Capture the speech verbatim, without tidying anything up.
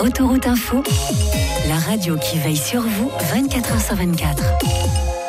Autoroute Info, la radio qui veille sur vous vingt-quatre heures sur vingt-quatre.